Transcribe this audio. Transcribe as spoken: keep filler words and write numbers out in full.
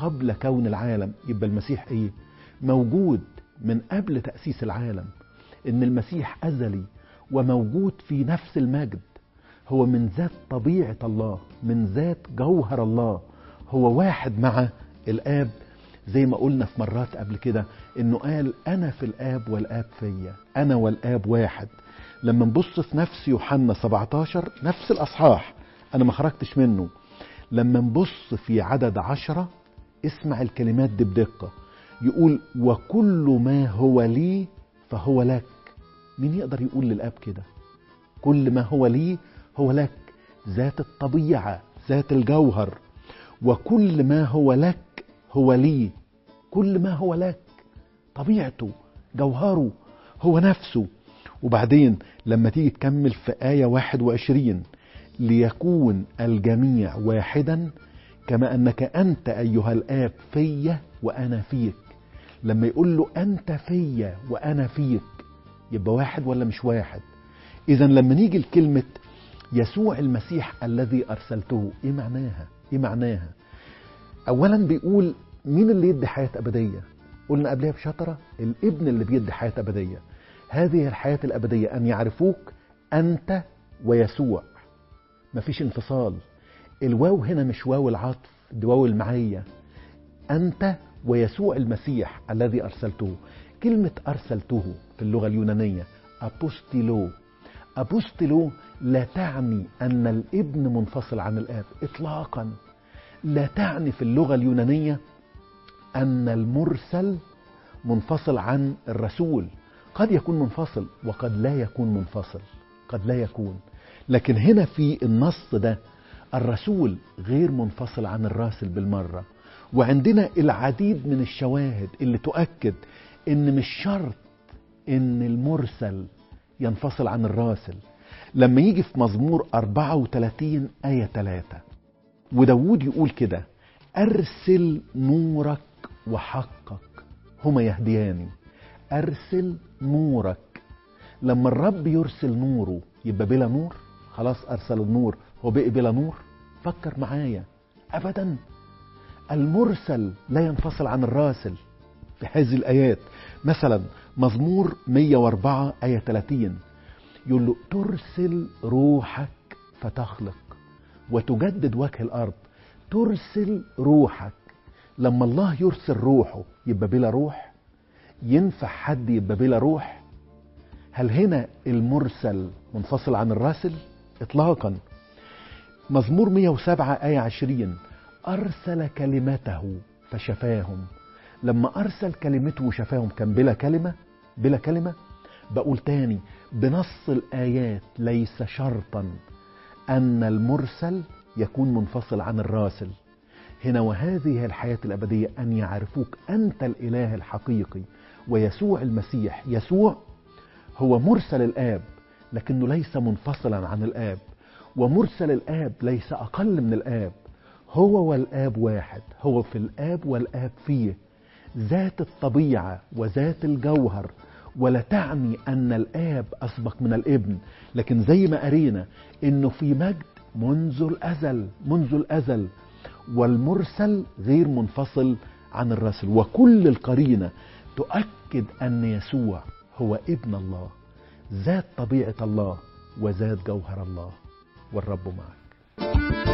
قبل كون العالم. يبقى المسيح ايه؟ موجود من قبل تأسيس العالم. ان المسيح أزلي وموجود في نفس المجد، هو من ذات طبيعة الله، من ذات جوهر الله، هو واحد مع الآب. زي ما قلنا في مرات قبل كده انه قال انا في الآب والآب فيا، انا والآب واحد. لما نبص في نفس يوحنا سبعتاشر نفس الأصحاح، انا ما خرجتش منه، لما نبص في عدد عشرة اسمع الكلمات دي بدقة، يقول وكل ما هو لي فهو لك. مين يقدر يقول للآب كده؟ كل ما هو لي هو لك، ذات الطبيعة، ذات الجوهر. وكل ما هو لك هو لي، كل ما هو لك، طبيعته، جوهره، هو نفسه. وبعدين لما تيجي تكمل في آية واحد وعشرين ليكون الجميع واحدا كما أنك أنت أيها الآب فيا وأنا فيك. لما يقول له أنت فيا وأنا فيك يبقى واحد ولا مش واحد؟ إذا لما نيجي لكلمة يسوع المسيح الذي أرسلته، إيه معناها؟ إيه معناها؟ أولا بيقول مين اللي يدي حياة أبدية؟ قلنا قبلها بشطرة الابن اللي بيدي حياة أبدية. هذه الحياة الأبدية أن يعرفوك أنت ويسوع. مفيش انفصال. الواو هنا مش واو العطف، دي واو المعية. أنت ويسوع المسيح الذي أرسلته. كلمة أرسلته في اللغة اليونانية أبوستيلو. أبوستيلو لا تعني أن الابن منفصل عن الآب إطلاقا. لا تعني في اللغة اليونانية أن المرسل منفصل عن الرسول. قد يكون منفصل وقد لا يكون منفصل، قد لا يكون. لكن هنا في النص ده الرسول غير منفصل عن الراسل بالمرة. وعندنا العديد من الشواهد اللي تؤكد ان مش شرط ان المرسل ينفصل عن الراسل. لما يجي في مزمور أربعة وثلاثين آية ثلاثة وداود يقول كده أرسل نورك وحقك هما يهدياني. أرسل نورك. لما الرب يرسل نوره يبقى بلا نور؟ خلاص أرسل النور هو بقي بلا نور؟ فكر معايا، أبدا. المرسل لا ينفصل عن الراسل في هذه الآيات. مثلا مزمور مية وأربعة آية ثلاثين يقول له ترسل روحك فتخلق وتجدد وجه الأرض. ترسل روحك. لما الله يرسل روحه يبقى بلا روح؟ ينفع حد يبقى بلا روح؟ هل هنا المرسل منفصل عن الراسل؟ إطلاقا. مزمور مية وسبعة آية عشرين أرسل كلمته فشفاهم. لما أرسل كلمته وشفاهم كان بلا كلمة؟ بلا كلمة؟ بقول تاني بنص الآيات ليس شرطا أن المرسل يكون منفصل عن الراسل. هنا وهذه الحياة الأبدية أن يعرفوك أنت الإله الحقيقي ويسوع المسيح. يسوع هو مرسل الآب لكنه ليس منفصلا عن الآب، ومرسل الآب ليس أقل من الآب. هو والآب واحد، هو في الآب والآب فيه، ذات الطبيعة وذات الجوهر. ولا تعني أن الآب أسبق من الابن، لكن زي ما قرينا إنه في مجد منذ الأزل، منذ الأزل. والمرسل غير منفصل عن الرسل. وكل القرينة تؤكد أن يسوع هو ابن الله، ذات طبيعة الله وذات جوهر الله. والرب معك.